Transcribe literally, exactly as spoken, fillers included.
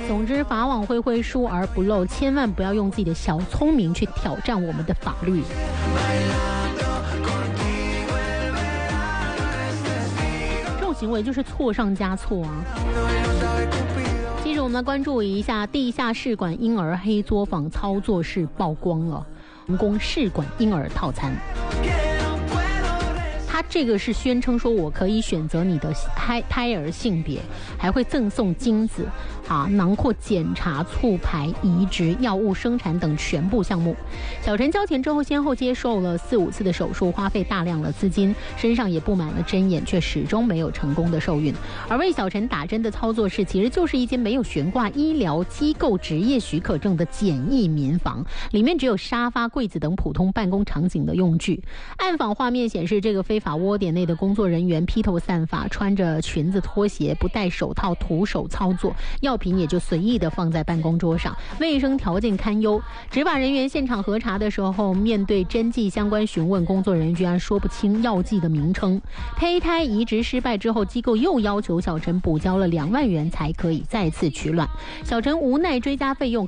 总之，法网恢恢，疏而不漏，千万不要用自己的小聪明去挑战我们的法律。这种行为就是错上加错啊！接着我们来关注一下地下试管婴儿黑作坊操作室曝光了，人工试管婴儿套餐。他这个是宣称说我可以选择你的胎胎儿性别，还会赠送精子啊、囊括检查、促排、移植、药物生产等全部项目。小陈交钱之后，先后接受了四五次的手术，花费大量的资金，身上也布满了针眼，却始终没有成功的受孕。而为小陈打针的操作室，其实就是一间没有悬挂医疗机构执业许可证的简易民房，里面只有沙发、柜子等普通办公场景的用具。暗访画面显示，这个非法窝点内的工作人员披头散发，穿着裙子拖鞋，不戴手套，徒手操作，药品也就随意的放在办公桌上，卫生条件堪忧。执法人员现场核查的时候，面对针剂相关询问，工作人员居然说不清药剂的名称。胚胎移植失败之后，机构又要求小陈补交了两万元才可以再次取卵。小陈无奈追加费用，